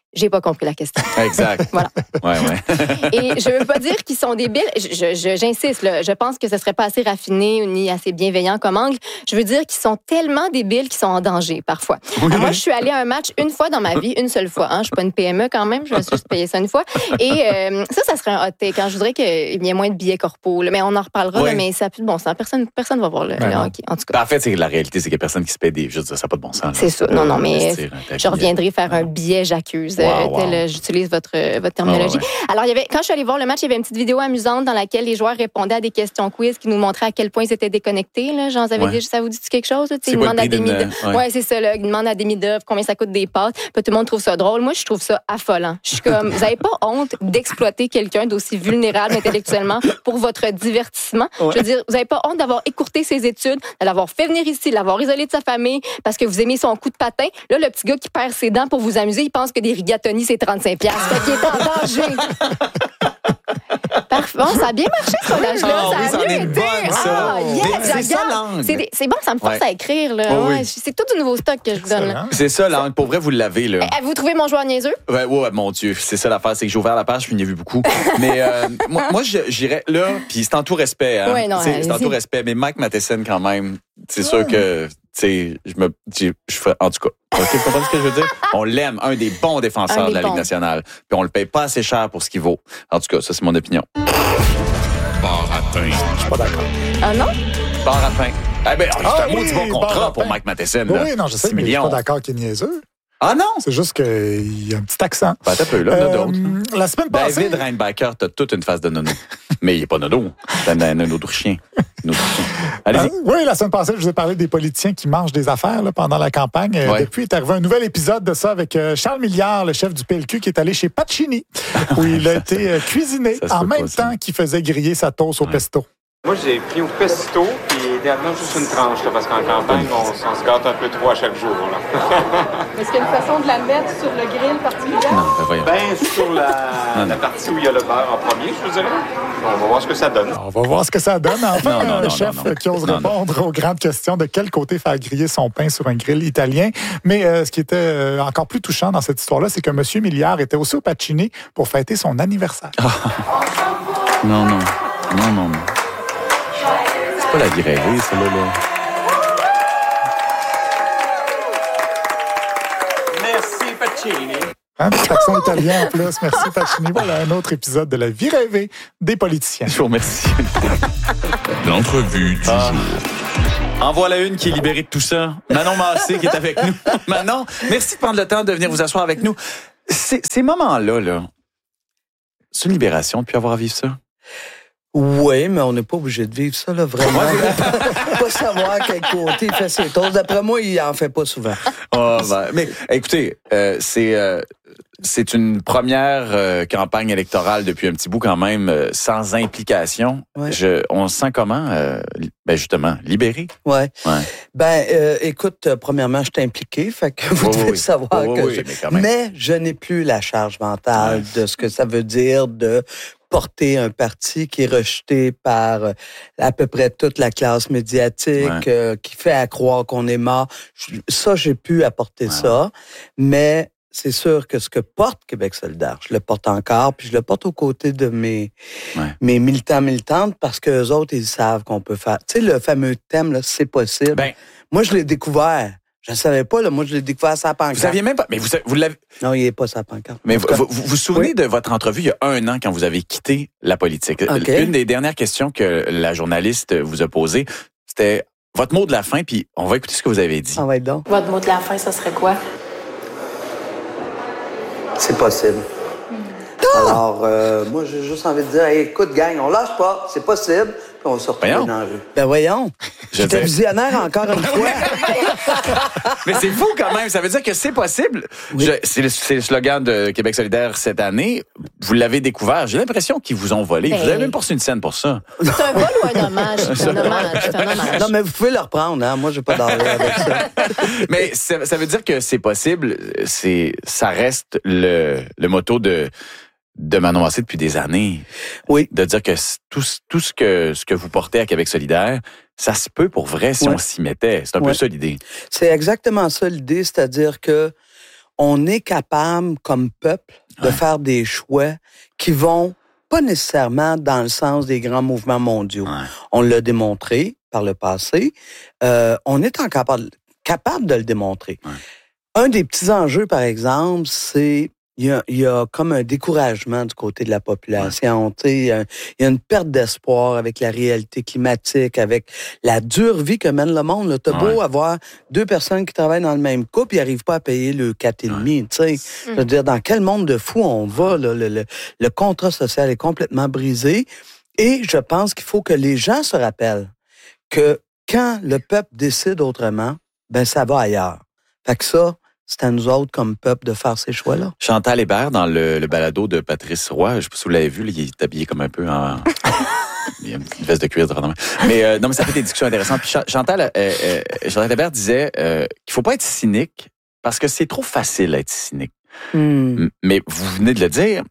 j'ai pas compris la question. Exact. Voilà. Ouais, ouais. Et je veux pas dire qu'ils sont débiles. Je, je, j'insiste, là, je pense que ce serait pas assez raffiné ni assez bienveillant comme angle. Je veux dire qu'ils sont tellement débiles qu'ils sont en danger parfois. Oui. Alors, moi, je suis allée à un match une fois dans ma vie, une seule fois. Hein. Je suis pas une P M E quand même. Je me suis juste payé ça une fois. Et euh, ça, ça serait un hot take. Hein. Je voudrais qu'il y ait moins de billets corpaux. Mais on en reparlera. Oui. Là, mais ça n'a plus de bon sens. Personne, personne va voir le, Ben le non. hockey. En tout cas. En fait, c'est que la réalité, c'est qu'il y a personne qui se paie des. Je veux dire, ça n'a pas de bon sens. Là. C'est ça. Non, non, mais Investir un je reviendrai faire un billet, j'accuse. Wow, euh, wow. tel, j'utilise votre, votre terminologie. Ah, ouais. Alors, il y avait, quand je suis allée voir le match, il y avait une petite vidéo amusante dans laquelle les joueurs répondaient à des questions quiz qui nous montraient à quel point ils étaient déconnectés. Là. Genre, vous avez Ouais. dit, ça vous dit quelque chose? Là? C'est Ils quoi demandent le à prix des d'une- mid- ouais. ouais, c'est ça. Là. Ils demandent à des mid-oeuvres combien ça coûte des pâtes. Puis tout le monde trouve ça drôle. Moi, je trouve ça affolant. Je suis comme, vous n'avez pas honte d'exploiter quelqu'un d'aussi vulnérable intellectuellement pour votre divertissement? Ouais. Je veux dire, vous n'avez pas honte d'avoir écourté ses études, de l'avoir fait venir ici, de l'avoir isolé de sa famille parce que vous aimez son coup de patin. Là, le petit gars qui perd ses dents pour vous amuser, il pense que des rigatoni, c'est trente-cinq piastres. Fait qu'il est en danger. Parfait. Bon, ça a bien marché, ce sondage-là. Ah, ça oui, a ça en mieux est été. une bonne, ça. Ah, yes, Mais c'est je ça, regarde. l'angle. C'est, des- c'est bon, ça me force Ouais. à écrire. Là. Oh, oui. Ouais, c'est tout du nouveau stock que je vous donne. Là. C'est ça, là. Pour vrai, vous l'avez, là. Eh, Avez-vous trouvé mon joueur niaiseux? Ouais, ouais, mon Dieu, c'est ça l'affaire, c'est que j'ai ouvert la page, puis il y en a vu beaucoup. Mais euh, moi, moi, je- j'irais là, puis c'est en tout respect, hein. Ouais, non, C'est- c'est en allez-y. tout respect. Mais Mike Matheson, quand même, c'est sûr que, tu sais, je me, je, je fais, en tout cas, ok, vous comprenez ce que je veux dire? On l'aime, un des bons défenseurs Un des de la Ligue bons. nationale, puis on le paye pas assez cher pour ce qu'il vaut. En tout cas, ça c'est mon opinion. Baratin. Je suis pas d'accord. Ah non? Bar à fin. Eh ben, c'est Ah un mot oui, du bon bar contrat à pour fin. Mike Matheson. Oui, là. oui, non, je sais, six mais je suis millions. pas d'accord qu'il est niaiseux. Ah non? C'est juste qu'il y a un petit accent. Ben, t'as peu, là, il y en a d'autres. Euh, la semaine passée... David Reinbacker, t'as toute une face de nono. Mais il est pas nono. C'est un, un autrichien. Un autrichien. Allez-y. Euh, oui, la semaine passée, je vous ai parlé des politiciens qui mangent des affaires là, pendant la campagne. Euh, Ouais. Depuis, est arrivé un nouvel épisode de ça avec euh, Charles Milliard, le chef du P L Q, qui est allé chez Pacini, où il a été euh, cuisiné Ça se en peut même pas, ça. temps qu'il faisait griller sa toast au pesto. Moi, j'ai pris au pesto, puis idéalement juste une tranche, là, parce qu'en campagne, on, on se gâte un peu trop à chaque jour. Là. Est-ce qu'il y a une façon de la mettre sur le grill particulière? Non, ben voyons. Ben, sur la, la partie où il y a le beurre en premier, je vous dirais. On va voir ce que ça donne. On va voir ce que ça donne. Enfin, Non, non, un non, chef non, non. qui ose Non, répondre aux grandes questions de quel côté faire griller son pain sur un grill italien. Mais euh, ce qui était euh, encore plus touchant dans cette histoire-là, c'est que M. Milliard était aussi au Pacini pour fêter son anniversaire. Non, non. Non, non, non. C'est pas la vie rêvée, ça, là. là. Merci, Pacini. Un petit accent italien en plus. Merci Pacini. Voilà un autre épisode de la vie rêvée des politiciens. Je vous remercie. L'entrevue du Ah. jour. En voilà une qui est libérée de tout ça. Manon Massé qui est avec nous. Manon, merci de prendre le temps de venir vous asseoir avec nous. Ces, ces moments-là, là, c'est une libération de plus avoir à vivre ça? Oui, mais on n'est pas obligé de vivre ça, là, vraiment. Pas savoir quel côté il fait ses toasts. D'après moi, il en fait pas souvent. Oh, ben, mais écoutez, euh, c'est euh, c'est une première euh, campagne électorale depuis un petit bout quand même, euh, sans implication. Ouais. Je, on se sent comment, euh, li- ben justement, libéré? Ouais. Ouais. Ben, euh, écoute, euh, premièrement, je t'ai impliqué, fait que vous Oui, devez oui. savoir Oui, oui, que oui, je... mais quand même. Mais je n'ai plus la charge mentale de ce que ça veut dire de porter un parti qui est rejeté par euh, à peu près toute la classe médiatique, Ouais. euh, qui fait à croire qu'on est mort. Je- Ça, j'ai pu apporter ça, mais c'est sûr que ce que porte Québec solidaire, je le porte encore, puis je le porte aux côtés de mes, Ouais. mes militants, militantes, parce que les autres, ils savent qu'on peut faire. Tu sais, le fameux thème, là, c'est possible. Ben, Moi, je l'ai découvert. Je ne savais pas, là. Moi, je l'ai découvert à sa pancarte. vous aviez même pas, mais vous, vous l'avez. Non, il n'est pas sa pancarte. Mais En vous tout cas, vous, vous vous souvenez Oui. de votre entrevue il y a un an quand vous avez quitté la politique? OK. Une des dernières questions que la journaliste vous a posées, c'était votre mot de la fin, puis on va écouter ce que vous avez dit. Ah ouais, donc. Votre mot de la fin, ça serait quoi? C'est possible. Alors, euh, moi, j'ai juste envie de dire, hey, écoute, gang, on lâche pas, c'est possible, puis on va se retrouver Voyons. dans la rue. Ben voyons. Je J'étais sais. visionnaire encore une fois. Mais c'est fou quand même. Ça veut dire que c'est possible. Je- C'est le, c'est le slogan de Québec solidaire cette année. Vous l'avez découvert. J'ai l'impression qu'ils vous ont volé. Ben- Vous avez même pas reçu une scène pour ça. C'est un vol ou un hommage? C'est un hommage. C'est un hommage. Non, mais vous pouvez le reprendre, hein. Moi, j'ai pas d'envie avec ça. Mais ça, ça veut dire que c'est possible. C'est, ça reste le, le motto de, de Manon Massé depuis des années. Oui. De dire que c- tout, ce- tout ce que, ce que vous portez à Québec solidaire, ça se peut pour vrai si Ouais. on s'y mettait. C'est un peu Ouais. ça l'idée. C'est exactement ça l'idée, c'est-à-dire que on est capable, comme peuple, de ouais. faire des choix qui vont pas nécessairement dans le sens des grands mouvements mondiaux. Ouais. On l'a démontré par le passé. Euh, on est encore capable, capable de le démontrer. Ouais. Un des petits enjeux, par exemple, c'est il y a, il y a comme un découragement du côté de la population. Ouais. Tu sais, il y a, il y a une perte d'espoir avec la réalité climatique, avec la dure vie que mène le monde. Là, t'as ouais. beau avoir deux personnes qui travaillent dans le même couple, ils n'arrivent pas à payer le quatre virgule cinq. Ouais. Tu sais, mm. je veux dire, dans quel monde de fou on va? Là, le, le, le contrat social est complètement brisé. Et je pense qu'il faut que les gens se rappellent que quand le peuple décide autrement, ben ça va ailleurs. Fait que ça, c'est à nous autres, comme peuple, de faire ces choix-là. Chantal Hébert, dans le, le balado de Patrice Roy, je ne sais pas si vous l'avez vu, là, il est habillé comme un peu en... il a une petite veste de cuir. Mais euh, non, mais ça fait des discussions intéressantes. Puis Chantal, euh, euh, Chantal Hébert disait euh, qu'il ne faut pas être cynique parce que c'est trop facile d'être cynique. Mm. Mais vous venez de le dire,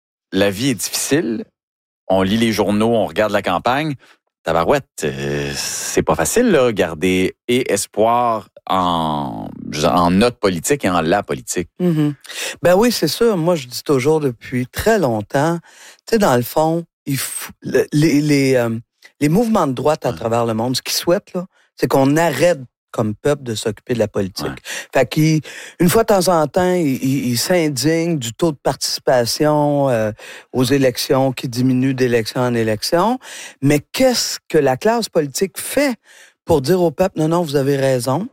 la vie est difficile, on lit les journaux, on regarde la campagne. Tabarouette, euh, c'est pas facile, là, garder et espoir en, en notre politique et en la politique. Mm-hmm. Ben oui, c'est sûr. Moi, je dis toujours depuis très longtemps, tu sais, dans le fond, il faut, les, les, euh, les mouvements de droite à ouais. travers le monde, ce qu'ils souhaitent, là, c'est qu'on arrête comme peuple de s'occuper de la politique. Ouais. Fait qu'une fois de temps en temps, ils il, il s'indignent du taux de participation euh, aux élections qui diminue d'élection en élection. Mais qu'est-ce que la classe politique fait pour dire au peuple, non, non, vous avez raison.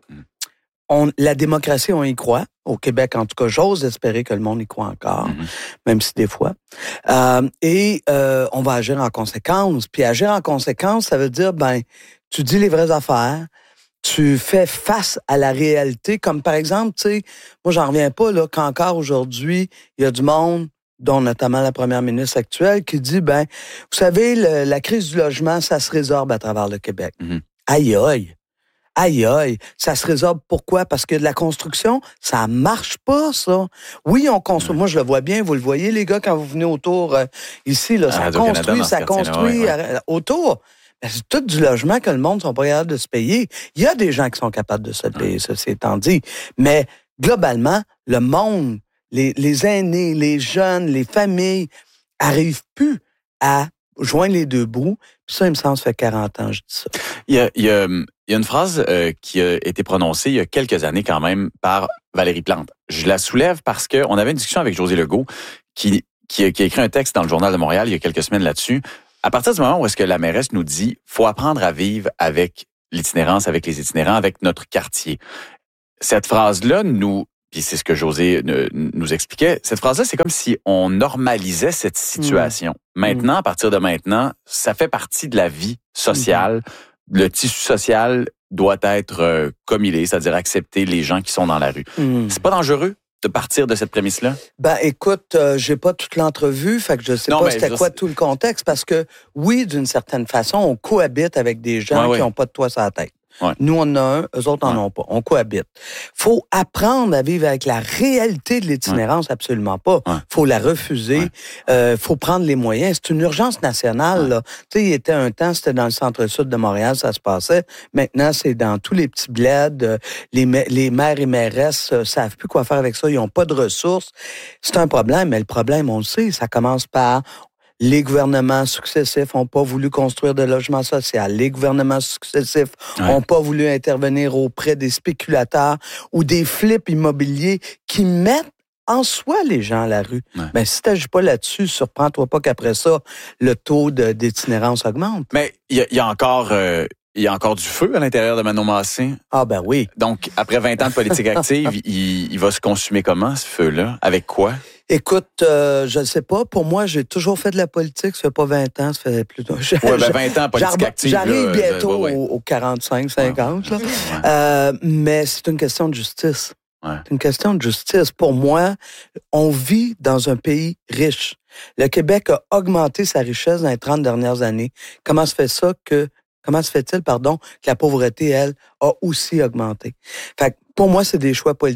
On, la démocratie, on y croit. Au Québec, en tout cas, j'ose espérer que le monde y croit encore, mm-hmm. même si des fois. Euh, et euh, on va agir en conséquence. Puis agir en conséquence, ça veut dire, ben, tu dis les vraies affaires, tu fais face à la réalité, comme par exemple, tu sais, moi, j'en reviens pas, là, qu'encore aujourd'hui, il y a du monde, dont notamment la première ministre actuelle, qui dit, ben, vous savez, le, la crise du logement, ça se résorbe à travers le Québec. Mm-hmm. Aïe, aïe. Aïe, aïe. Ça se résorbe pourquoi? Parce que de la construction, ça marche pas, ça. Oui, on construit. Moi, je le vois bien. Vous le voyez, les gars, quand vous venez autour, euh, ici, là, ça construit, ça construit ouais, ouais. autour. Ben, c'est tout du logement que le monde ne sont pas capables de se payer. Il y a des gens qui sont capables de se payer, ça, c'est étant dit. Mais, globalement, le monde, les, les aînés, les jeunes, les familles, arrivent plus à joindre les deux bouts. Puis ça, il me semble, ça fait quarante ans, je dis ça. Il y a, il y a, il y a une phrase euh, qui a été prononcée il y a quelques années quand même par Valérie Plante. Je la soulève parce que on avait une discussion avec José Legault qui, qui, qui a écrit un texte dans le Journal de Montréal il y a quelques semaines là-dessus. À partir du moment où est-ce que la mairesse nous dit faut apprendre à vivre avec l'itinérance, avec les itinérants, avec notre quartier. Cette phrase-là nous... Puis c'est ce que José nous expliquait. Cette phrase-là, c'est comme si on normalisait cette situation. Mmh. Maintenant, à partir de maintenant, ça fait partie de la vie sociale. Mmh. Le tissu social doit être euh, comme il est, c'est-à-dire accepter les gens qui sont dans la rue. Mmh. C'est pas dangereux de partir de cette prémisse-là? Ben, écoute, euh, j'ai pas toute l'entrevue, fait que je sais non, pas c'était quoi tout le contexte, parce que oui, d'une certaine façon, on cohabite avec des gens ouais, qui n'ont ouais. pas de toit sur la tête. Ouais. Nous, on en a un, eux autres en ouais. ont pas. On cohabite. Faut apprendre à vivre avec la réalité de l'itinérance, ouais. absolument pas. Ouais. Faut la refuser. Ouais. Euh, faut prendre les moyens. C'est une urgence nationale, ouais. là. Tu sais, il y était un temps, c'était dans le centre-sud de Montréal, ça se passait. Maintenant, c'est dans tous les petits bleds. Les, les maires et mairesses euh, savent plus quoi faire avec ça. Ils ont pas de ressources. C'est un problème, mais le problème, on le sait, ça commence par... Les gouvernements successifs n'ont pas voulu construire de logement social. Les gouvernements successifs n'ont ouais. pas voulu intervenir auprès des spéculateurs ou des flips immobiliers qui mettent en soi les gens à la rue. Ouais. Ben, si tu n'agis pas là-dessus, surprends-toi pas qu'après ça, le taux de, d'itinérance augmente. Mais il y, y a encore... Euh... Il y a encore du feu à l'intérieur de Manon Massé. Ah ben oui. Donc, après vingt ans de politique active, il, il va se consumer comment, ce feu-là? Avec quoi? Écoute, euh, je ne sais pas. Pour moi, j'ai toujours fait de la politique. Ça fait pas vingt ans, ça fait plus tôt. Oui, ben vingt ans en politique active. J'arrive là, bientôt ouais, ouais. aux quarante-cinq, cinquante. Ouais. Là. Ouais. Euh, mais c'est une question de justice. Ouais. C'est une question de justice. Pour moi, on vit dans un pays riche. Le Québec a augmenté sa richesse dans les trente dernières années. Comment se fait ça que... Comment se fait-il, pardon, que la pauvreté, elle, a aussi augmenté? Fait que pour moi, c'est des choix politiques.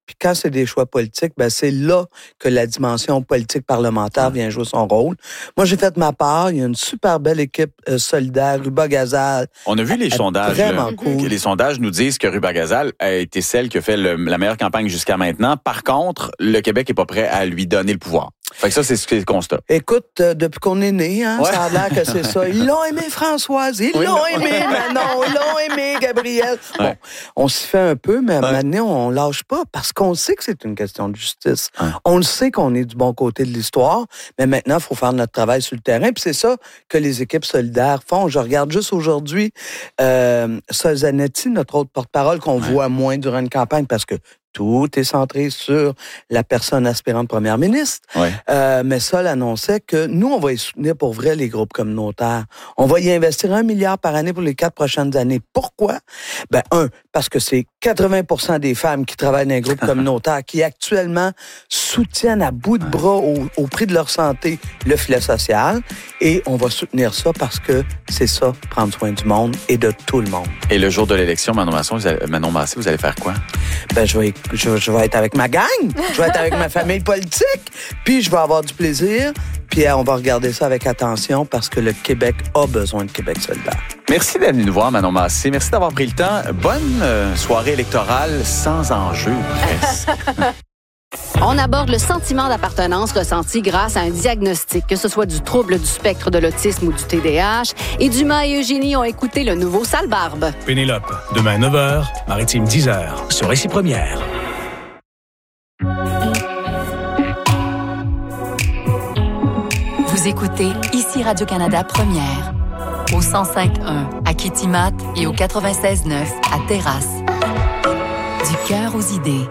Puis quand c'est des choix politiques, ben c'est là que la dimension politique parlementaire vient jouer son rôle. Moi, j'ai fait ma part. Il y a une super belle équipe euh, solidaire, Rubas-Gazal. On a vu les sondages. Vraiment là, cool. que les sondages nous disent que Rubas-Gazal a été celle qui a fait le, la meilleure campagne jusqu'à maintenant. Par contre, le Québec est pas prêt à lui donner le pouvoir. Fait que ça, c'est ce que le constat. Écoute, euh, depuis qu'on est né, hein, Ouais. ça a l'air que c'est ça. Ils l'ont aimé Françoise, ils Oui, l'ont non. aimé Manon, ils l'ont aimé Gabriel. Bon, Ouais. on s'y fait un peu, mais Ouais. maintenant, on lâche pas parce qu'on sait que c'est une question de justice. Ouais. On le sait qu'on est du bon côté de l'histoire, mais maintenant, il faut faire notre travail sur le terrain. Puis c'est ça que les équipes solidaires font. Je regarde juste aujourd'hui euh, Sol Zanetti, notre autre porte-parole, qu'on Ouais. voit moins durant une campagne parce que tout est centré sur la personne aspirante première ministre. Ouais. Euh, mais Sol annonçait que nous, on va y soutenir pour vrai les groupes communautaires. On va y investir un milliard par année pour les quatre prochaines années. Pourquoi? Ben, un, parce que c'est quatre-vingts pour cent des femmes qui travaillent dans les groupes communautaires qui actuellement soutiennent à bout de bras au, au prix de leur santé le filet social. Et on va soutenir ça parce que c'est ça, prendre soin du monde et de tout le monde. Et le jour de l'élection, Manon Massé, vous allez, Manon Massé, vous allez faire quoi? Ben, je vais, je, je vais être avec ma gang, je vais être avec ma famille politique, puis je vais avoir du plaisir, puis euh, on va regarder ça avec attention parce que le Québec a besoin de Québec solidaire. Merci d'être venu nous voir, Manon Massé. Merci d'avoir pris le temps. Bonne euh, soirée électorale sans enjeu, ou presque. On aborde le sentiment d'appartenance ressenti grâce à un diagnostic, que ce soit du trouble du spectre de l'autisme ou du T D A H. Et Dumas et Eugénie ont écouté le nouveau Sale Barbe. Pénélope, demain neuf heures, Maritime dix heures, sur Récit Première. Vous écoutez ici Radio-Canada Première, au cent cinq point un à Kitimat et au quatre-vingt-seize neuf à Terrasse. Du cœur aux idées.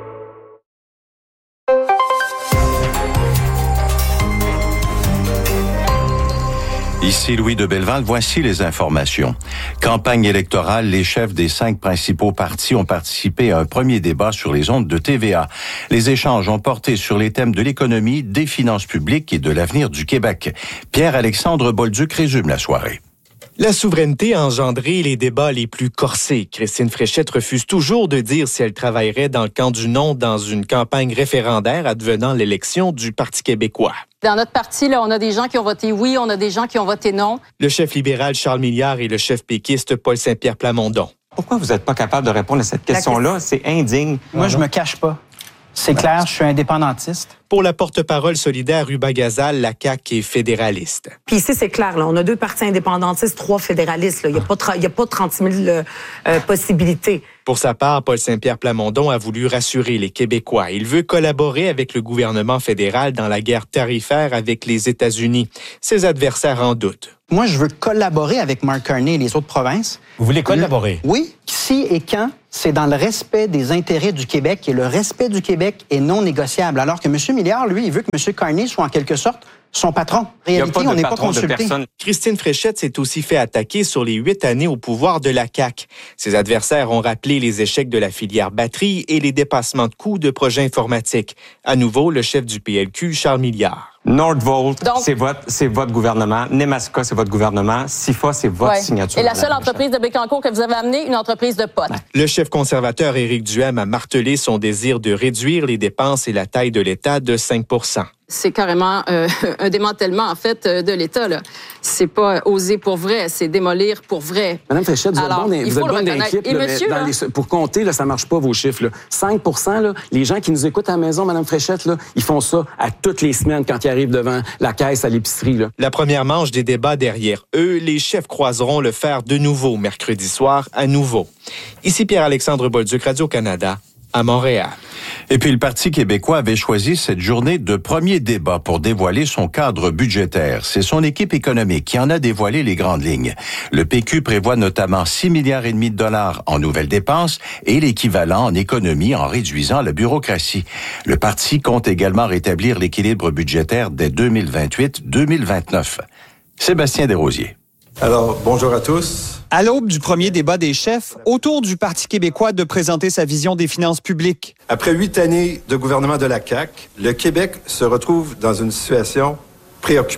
Ici Louis de Belleval, voici les informations. Campagne électorale, les chefs des cinq principaux partis ont participé à un premier débat sur les ondes de T V A. Les échanges ont porté sur les thèmes de l'économie, des finances publiques et de l'avenir du Québec. Pierre-Alexandre Bolduc résume la soirée. La souveraineté a engendré les débats les plus corsés. Christine Fréchette refuse toujours de dire si elle travaillerait dans le camp du non dans une campagne référendaire advenant l'élection du Parti québécois. Dans notre parti, là, on a des gens qui ont voté oui, on a des gens qui ont voté non. Le chef libéral Charles Milliard et le chef péquiste Paul Saint-Pierre Plamondon. Pourquoi vous n'êtes pas capable de répondre à cette question-là? C'est indigne. Moi, je me cache pas. C'est clair, je suis indépendantiste. Pour la porte-parole solidaire Rubas-Gazal, la C A Q est fédéraliste. Puis ici, c'est clair, là, on a deux partis indépendantistes, trois fédéralistes. Il n'y a, a pas trente-six mille euh, euh, possibilités. Pour sa part, Paul Saint-Pierre Plamondon a voulu rassurer les Québécois. Il veut collaborer avec le gouvernement fédéral dans la guerre tarifaire avec les États-Unis. Ses adversaires en doutent. Moi, je veux collaborer avec Mark Carney et les autres provinces. Vous voulez collaborer? Le... Oui. Si et quand, c'est dans le respect des intérêts du Québec et le respect du Québec est non négociable. Alors que M. Milliard, lui, il veut que M. Carney soit en quelque sorte son patron. En réalité, on n'est pas consulté. Christine Fréchette s'est aussi fait attaquer sur les huit années au pouvoir de la C A Q. Ses adversaires ont rappelé les échecs de la filière batterie et les dépassements de coûts de projets informatiques. À nouveau, le chef du P L Q, Charles Milliard. Nordvolt, c'est votre, c'est votre gouvernement. Nemaska, c'est votre gouvernement. SIFA, c'est votre ouais. signature. Et la seule entreprise de Bécancour que vous avez amenée, une entreprise de potes. Le chef conservateur Éric Duhaime a martelé son désir de réduire les dépenses et la taille de l'État de cinq pour cent. C'est carrément euh, un démantèlement, en fait, de l'État, là. C'est pas oser pour vrai, c'est démolir pour vrai. Madame Fréchette, vous Alors, êtes bonne bon d'équipe. Et monsieur, dans les, pour compter, là, ça marche pas, vos chiffres. Là. cinq pour cent, là, les gens qui nous écoutent à la maison, Madame Fréchette, là, ils font ça à toutes les semaines quand ils arrivent devant la caisse à l'épicerie. Là. La première manche des débats derrière eux, les chefs croiseront le fer de nouveau mercredi soir à nouveau. Ici Pierre-Alexandre Bolduc, Radio-Canada, à Montréal. Et puis le Parti québécois avait choisi cette journée de premier débat pour dévoiler son cadre budgétaire. C'est son équipe économique qui en a dévoilé les grandes lignes. Le P Q prévoit notamment six milliards et demi de dollars en nouvelles dépenses et l'équivalent en économie en réduisant la bureaucratie. Le parti compte également rétablir l'équilibre budgétaire dès deux mille vingt-huit deux mille vingt-neuf. Sébastien Desrosiers. Alors, bonjour à tous. À l'aube du premier débat des chefs, autour du Parti québécois de présenter sa vision des finances publiques. Après huit années de gouvernement de la C A Q, le Québec se retrouve dans une situation préoccupante.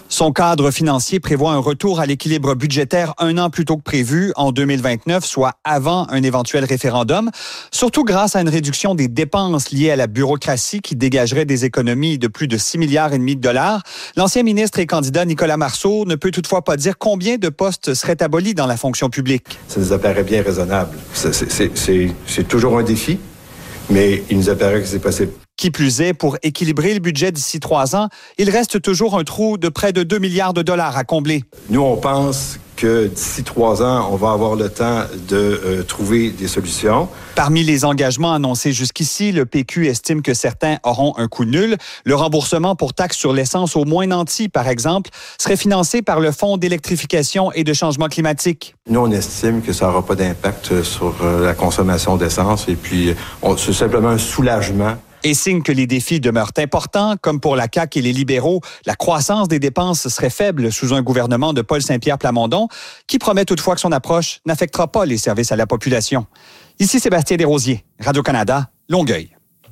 Son cadre financier prévoit un retour à l'équilibre budgétaire un an plus tôt que prévu, en deux mille vingt-neuf, soit avant un éventuel référendum, surtout grâce à une réduction des dépenses liées à la bureaucratie qui dégagerait des économies de plus de six milliards et demi de dollars. L'ancien ministre et candidat Nicolas Marceau ne peut toutefois pas dire combien de postes seraient abolis dans la fonction publique. Ça nous apparaît bien raisonnable. C'est, c'est, c'est, c'est toujours un défi, mais il nous apparaît que c'est possible. Qui plus est, pour équilibrer le budget d'ici trois ans, il reste toujours un trou de près de deux milliards de dollars à combler. Nous, on pense que d'ici trois ans, on va avoir le temps de euh, trouver des solutions. Parmi les engagements annoncés jusqu'ici, le P Q estime que certains auront un coût nul. Le remboursement pour taxes sur l'essence au moins nanti, par exemple, serait financé par le Fonds d'électrification et de changement climatique. Nous, on estime que ça n'aura pas d'impact sur euh, la consommation d'essence et puis on, c'est simplement un soulagement. Et signe que les défis demeurent importants, comme pour la C A Q et les libéraux, la croissance des dépenses serait faible sous un gouvernement de Paul Saint-Pierre Plamondon, qui promet toutefois que son approche n'affectera pas les services à la population. Ici Sébastien Desrosiers, Radio-Canada, Longueuil.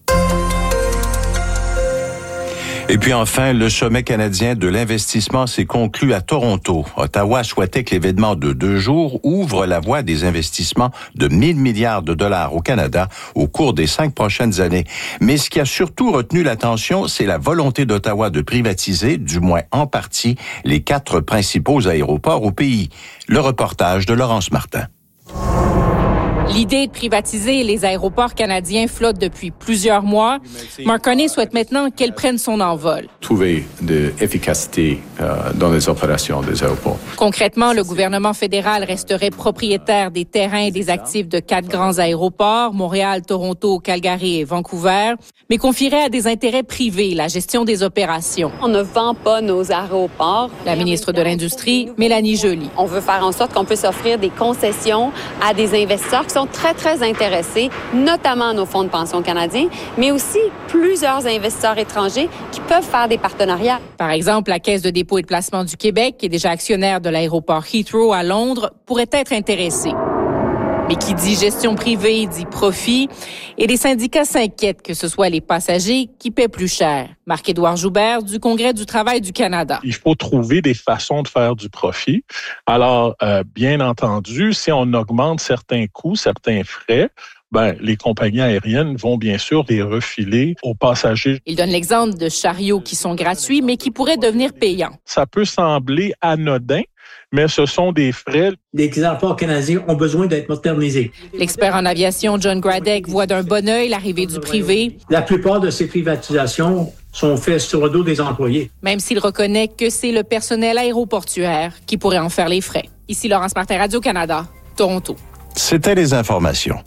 Et puis enfin, le sommet canadien de l'investissement s'est conclu à Toronto. Ottawa souhaitait que l'événement de deux jours ouvre la voie des investissements de mille milliards de dollars au Canada au cours des cinq prochaines années. Mais ce qui a surtout retenu l'attention, c'est la volonté d'Ottawa de privatiser, du moins en partie, les quatre principaux aéroports au pays. Le reportage de Laurence Martin. L'idée de privatiser les aéroports canadiens flotte depuis plusieurs mois. Mark Carney souhaite maintenant qu'elle prenne son envol. Trouver de l'efficacité euh, dans les opérations des aéroports. Concrètement, le gouvernement fédéral resterait propriétaire des terrains et des actifs de quatre grands aéroports, Montréal, Toronto, Calgary et Vancouver, mais confierait à des intérêts privés la gestion des opérations. On ne vend pas nos aéroports. La ministre de l'Industrie, Mélanie Joly. On veut faire en sorte qu'on puisse offrir des concessions à des investisseurs qui sont très, très intéressés, notamment nos fonds de pension canadiens, mais aussi plusieurs investisseurs étrangers qui peuvent faire des partenariats. Par exemple, la Caisse de dépôt et de placement du Québec, qui est déjà actionnaire de l'aéroport Heathrow à Londres, pourrait être intéressée. Mais qui dit gestion privée dit profit. Et les syndicats s'inquiètent que ce soit les passagers qui paient plus cher. Marc-Édouard Joubert du Congrès du travail du Canada. Il faut trouver des façons de faire du profit. Alors, euh, bien entendu, si on augmente certains coûts, certains frais, ben, les compagnies aériennes vont bien sûr les refiler aux passagers. Il donne l'exemple de chariots qui sont gratuits, mais qui pourraient devenir payants. Ça peut sembler anodin, mais ce sont des frais. Les aéroports canadiens ont besoin d'être modernisés. L'expert en aviation John Gradek voit d'un bon œil l'arrivée du privé. La plupart de ces privatisations sont faites sur le dos des employés. Même s'il reconnaît que c'est le personnel aéroportuaire qui pourrait en faire les frais. Ici Laurence Martin, Radio-Canada, Toronto. C'était les informations.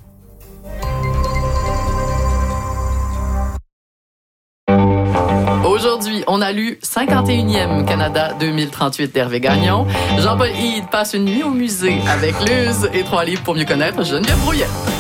Aujourd'hui, on a lu cinquante et unième Canada deux mille trente-huit d'Hervé Gagnon. Jean-Paul Hyde passe une nuit au musée avec Luz et trois livres pour mieux connaître Geneviève Brouillette.